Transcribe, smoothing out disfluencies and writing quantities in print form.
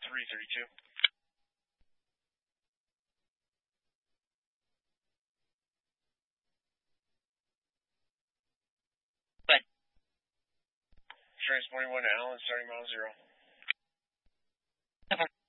332. Good. Transporting 1 to Allen, starting mile 0. Over.